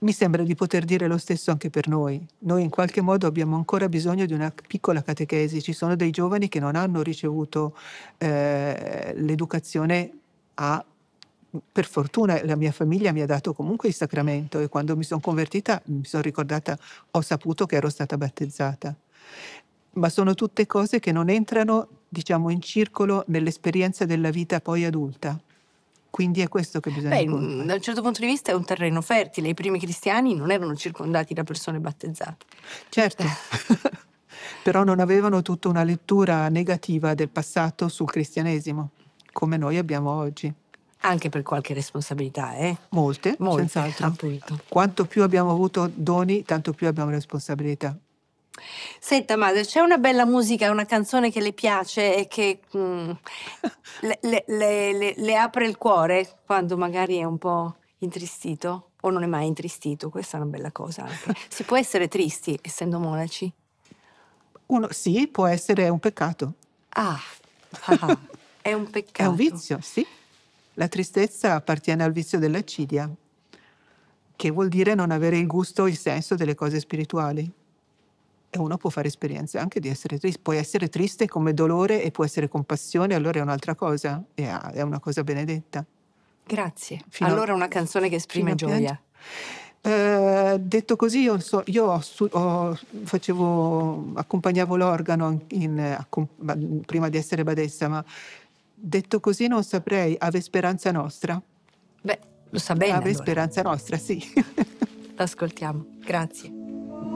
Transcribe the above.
Mi sembra di poter dire lo stesso anche per noi. Noi in qualche modo abbiamo ancora bisogno di una piccola catechesi. Ci sono dei giovani che non hanno ricevuto l'educazione a per fortuna la mia famiglia mi ha dato comunque il sacramento e quando mi son convertita mi son ricordata ho saputo che ero stata battezzata. Ma sono tutte cose che non entrano, diciamo, in circolo nell'esperienza della vita poi adulta. Quindi è questo che bisogna Beh, incontrare. da un certo punto di vista è un terreno fertile. I primi cristiani non erano circondati da persone battezzate. Certo, però non avevano tutta una lettura negativa del passato sul cristianesimo, come noi abbiamo oggi. Anche per qualche responsabilità, Molte, molte, senz'altro. appunto. Quanto più abbiamo avuto doni, tanto più abbiamo responsabilità. Senta madre, c'è una bella musica, una canzone che le piace e che, le apre il cuore quando magari è un po' intristito? O non è mai intristito? Questa è una bella cosa anche. Si può essere tristi essendo monaci? Uno sì, può essere un peccato. Ah, ah-ah, è un È un peccato. vizio, sì. La tristezza appartiene al vizio dell'accidia, che vuol dire non avere il gusto, il senso delle cose spirituali. E uno può fare esperienze anche di essere puoi essere triste come dolore e può essere compassione, allora è un'altra cosa, è una cosa benedetta. Grazie. Fino a Allora una canzone che fino esprime a piange gioia. detto così io accompagnavo l'organo prima di essere badessa, ma detto così non saprei. Ave speranza nostra? Beh, lo sa bene Ave allora. speranza nostra, sì. L'ascoltiamo. Grazie.